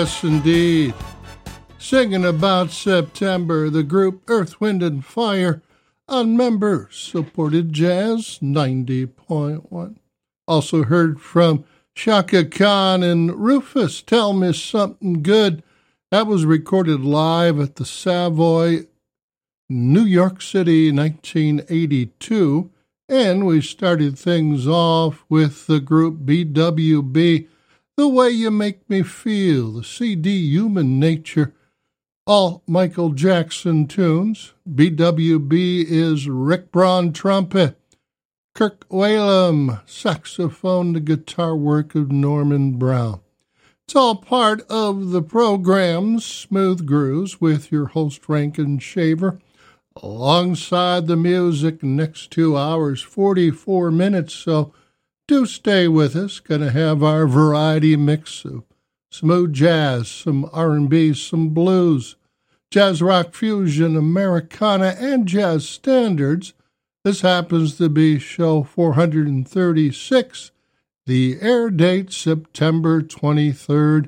Yes, indeed. Singing about September, the group Earth, Wind, and Fire on member-supported Jazz 90.1. Also heard from Chaka Khan and Rufus, Tell Me Something Good. That was recorded live at the Savoy, New York City, 1982. And we started things off with the group BWB, The Way You Make Me Feel, the CD Human Nature, all Michael Jackson tunes. BWB is Rick Braun trumpet, Kirk Whalum saxophone, the guitar work of Norman Brown. It's all part of the program Smooth Grooves with your host Rankin Shaver. Alongside the music, next 2 hours, 44 minutes, so do stay with us. Going to have our variety mix of smooth jazz, some R&B, some blues, jazz rock fusion, Americana, and jazz standards. This happens to be show 436, the air date September 23rd,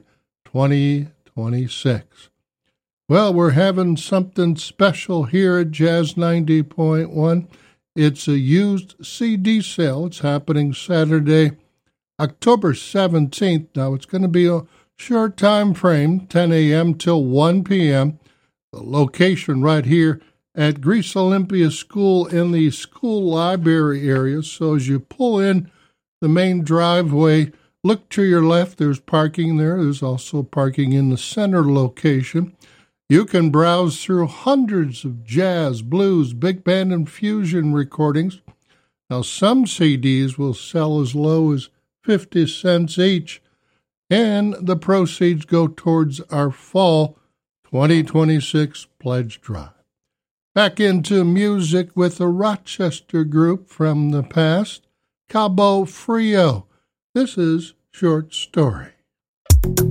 2026. Well, we're having something special here at Jazz 90.1. It's a used CD sale. It's happening Saturday, October 17th. Now, it's going to be a short time frame, 10 a.m. till 1 p.m. The location right here at Greece Olympia School in the school library area. So as you pull in the main driveway, look to your left. There's parking there. There's also parking in the center location. You can browse through hundreds of jazz, blues, big band, and fusion recordings. Now, some CDs will sell as low as 50 cents each, and the proceeds go towards our fall 2026 pledge drive. Back into music with a Rochester group from the past, Cabo Frio. This is Short Story.